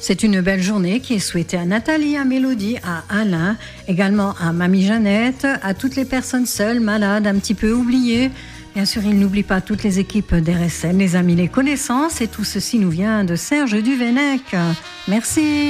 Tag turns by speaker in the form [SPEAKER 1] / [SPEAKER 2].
[SPEAKER 1] C'est une belle journée qui est souhaitée à Nathalie, à Mélodie, à Alain, également à Mamie Jeannette, à toutes les personnes seules, malades, un petit peu oubliées. Bien sûr, il n'oublie pas toutes les équipes d'RSN, les amis, les connaissances, et tout ceci nous vient de Serge Duvenec. Merci.